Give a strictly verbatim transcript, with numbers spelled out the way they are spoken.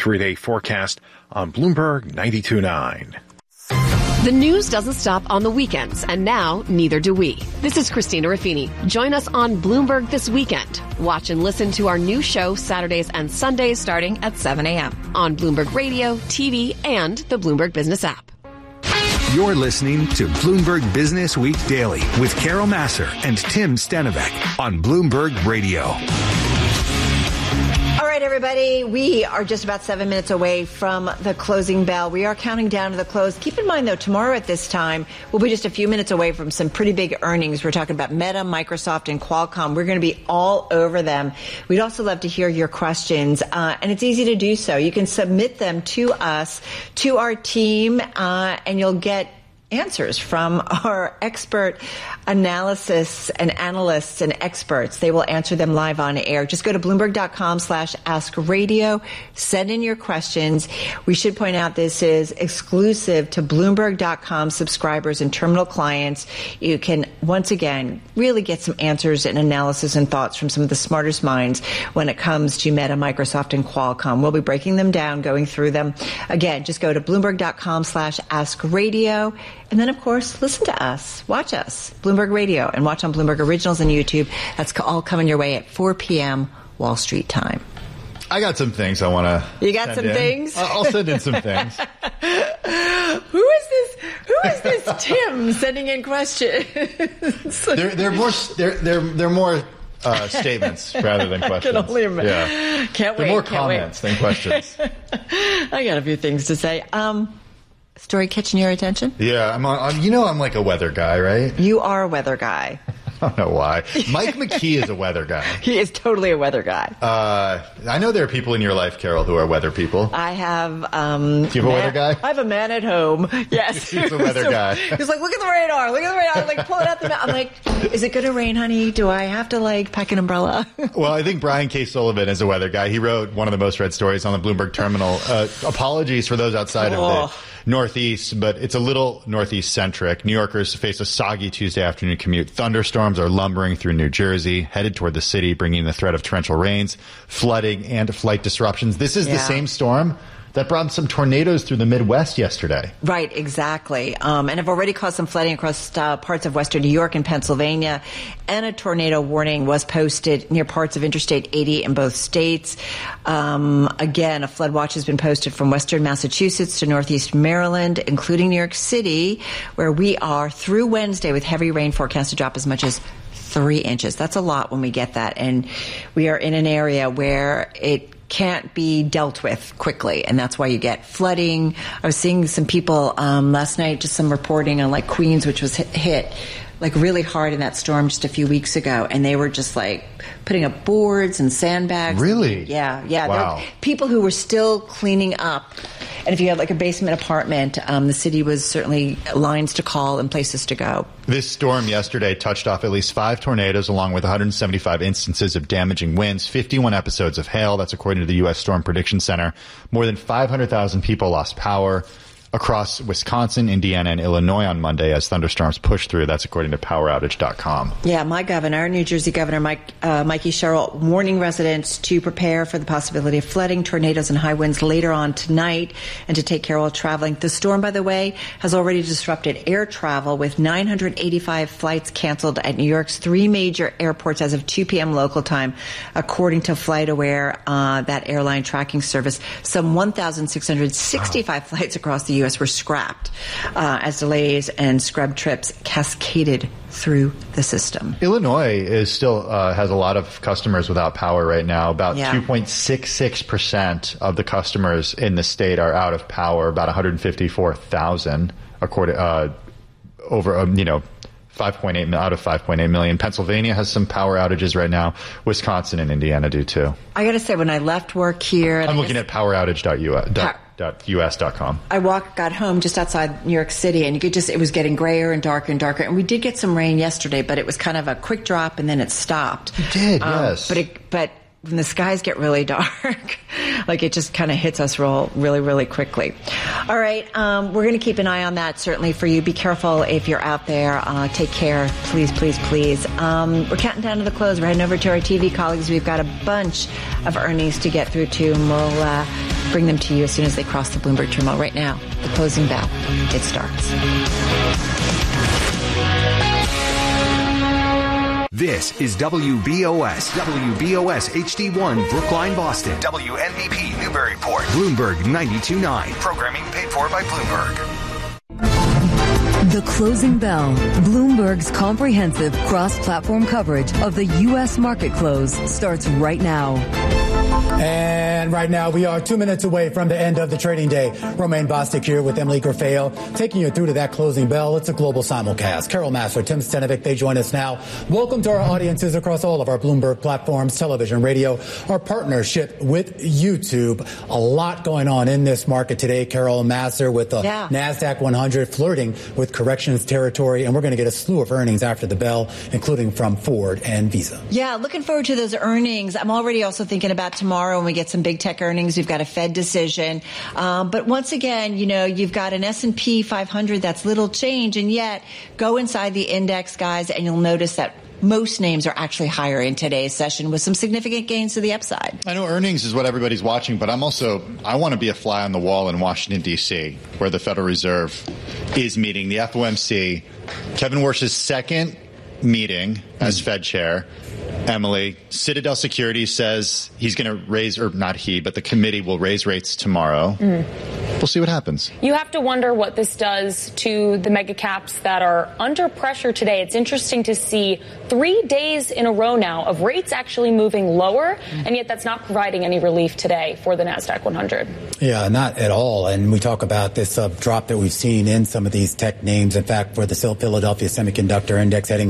three-day forecast on Bloomberg ninety-two point nine. The news doesn't stop on the weekends, and now neither do we. This is Christina Ruffini. Join us on Bloomberg this weekend. Watch and listen to our new show Saturdays and Sundays starting at seven a.m. on Bloomberg Radio, T V, and the Bloomberg Business app. You're listening to Bloomberg Business Week Daily with Carol Massar and Tim Stenovec on Bloomberg Radio. All right, everybody, we are just about seven minutes away from the closing bell. We are counting down to the close. Keep in mind, though, tomorrow at this time, we'll be just a few minutes away from some pretty big earnings. We're talking about Meta, Microsoft, and Qualcomm. We're going to be all over them. We'd also love to hear your questions, uh, and it's easy to do so. You can submit them to us, to our team, uh, and you'll get answers from our expert analysis and analysts and experts. They will answer them live on air. Just go to Bloomberg.com slash ask radio. Send in your questions. We should point out this is exclusive to Bloomberg dot com subscribers and terminal clients. You can, once again, really get some answers and analysis and thoughts from some of the smartest minds when it comes to Meta, Microsoft, and Qualcomm. We'll be breaking them down, going through them. Again, just go to Bloomberg.com slash ask radio. And then, of course, listen to us, watch us, Bloomberg Radio, and watch on Bloomberg Originals and YouTube. That's all coming your way at four p.m. Wall Street time. I got some things I want to You got some in. things? I'll send in some things. Who is this? Who is this Tim sending in questions? they're, they're more, they're, they're, they're more uh, statements rather than questions. I can only imagine. Yeah. Can't they're wait. more can't comments wait. than questions. I got a few things to say. Um, Story catching your attention? Yeah, I'm, on, you know I'm like a weather guy, right? You are a weather guy. I don't know why. Mike McKee is a weather guy. He is totally a weather guy. Uh, I know there are people in your life, Carol, who are weather people. I have... Um, Do you have a man, weather guy? I have a man at home. Yes. He's a weather so, guy. He's like, look at the radar. Look at the radar. I'm like, pull it out the map. I'm like, is it going to rain, honey? Do I have to, like, pack an umbrella? Well, I think Brian K. Sullivan is a weather guy. He wrote one of the most read stories on the Bloomberg Terminal. Uh, apologies for those outside oh. of the Northeast, but it's a little Northeast-centric. New Yorkers face a soggy Tuesday afternoon commute. Thunderstorms are lumbering through New Jersey, headed toward the city, bringing the threat of torrential rains, flooding, and flight disruptions. This is yeah. the same storm that brought some tornadoes through the Midwest yesterday. Right, exactly. Um, and have already caused some flooding across uh, parts of western New York and Pennsylvania. And a tornado warning was posted near parts of Interstate eighty in both states. Um, again, a flood watch has been posted from western Massachusetts to northeast Maryland, including New York City, where we are through Wednesday with heavy rain forecast to drop as much as three inches. That's a lot when we get that. And we are in an area where it can't be dealt with quickly, and that's why you get flooding. I was seeing some people um, last night, just some reporting on like Queens, which was hit, hit like really hard in that storm just a few weeks ago, and they were just like putting up boards and sandbags. Really? Yeah, yeah. Wow. People who were still cleaning up. And if you had like a basement apartment, um, the city was certainly lines to call and places to go. This storm yesterday touched off at least five tornadoes, along with one hundred seventy-five instances of damaging winds, fifty-one episodes of hail. That's according to the U S Storm Prediction Center. More than five hundred thousand people lost power across Wisconsin, Indiana, and Illinois on Monday as thunderstorms pushed through. That's according to power outage dot com. Yeah, my governor, New Jersey Governor Mike uh, Mikey Sherrill, warning residents to prepare for the possibility of flooding, tornadoes, and high winds later on tonight, and to take care while traveling. The storm, by the way, has already disrupted air travel, with nine hundred eighty-five flights canceled at New York's three major airports as of two p.m. local time, according to FlightAware, uh, that airline tracking service. Some one thousand six hundred sixty-five wow. flights across the U S were scrapped uh, as delays and scrub trips cascaded through the system. Illinois is still uh, has a lot of customers without power right now. About yeah. two point six six percent of the customers in the state are out of power. About one hundred fifty-four thousand, according uh, over um, you know. five point eight out of five point eight million. Pennsylvania has some power outages right now. Wisconsin and Indiana do too. I got to say, when I left work here, I'm looking at power outage dot U S dot com. I walked, got home just outside New York City, and you could just, it was getting grayer and darker and darker. And we did get some rain yesterday, but it was kind of a quick drop and then it stopped. It did, um, yes. But it, but when the skies get really dark, like it just kind of hits us real, really, really quickly. All right. Um, we're going to keep an eye on that, certainly, for you. Be careful if you're out there. Uh, take care. Please, please, please. Um, we're counting down to the close. We're heading over to our T V colleagues. We've got a bunch of earnings to get through, too, and we'll uh, bring them to you as soon as they cross the Bloomberg terminal. Right now, the closing bell. It starts. This is W B O S, W B O S H D one, Brookline, Boston. W N B P, Newburyport. Bloomberg ninety-two point nine. Programming paid for by Bloomberg. The Closing Bell, Bloomberg's comprehensive cross-platform coverage of the U S market close starts right now. And right now, we are two minutes away from the end of the trading day. Romaine Bostick here with Emily Grafale, taking you through to that closing bell. It's a global simulcast. Carol Massar, Tim Stenovic, they join us now. Welcome to our audiences across all of our Bloomberg platforms, television, radio, our partnership with YouTube. A lot going on in this market today. Carol Massar with the yeah. NASDAQ one hundred flirting with corrections territory. And we're going to get a slew of earnings after the bell, including from Ford and Visa. Yeah, looking forward to those earnings. I'm already also thinking about tomorrow when we get some big tech earnings. We've got a Fed decision. Um, but once again, you know, you've got an S and P five hundred that's little change, and yet go inside the index, guys, and you'll notice that most names are actually higher in today's session with some significant gains to the upside. I know earnings is what everybody's watching, but I'm also, I want to be a fly on the wall in Washington, D C, where the Federal Reserve is meeting. The F O M C, Kevin Warsh's second meeting mm. as Fed chair. Emily, Citadel Securities says he's going to raise, or not he, but the committee will raise rates tomorrow. Mm. We'll see what happens. You have to wonder what this does to the mega caps that are under pressure today. It's interesting to see three days in a row now of rates actually moving lower, mm. and yet that's not providing any relief today for the NASDAQ one hundred. Yeah, not at all. And we talk about this uh, drop that we've seen in some of these tech names. In fact, for the Philadelphia Semiconductor Index heading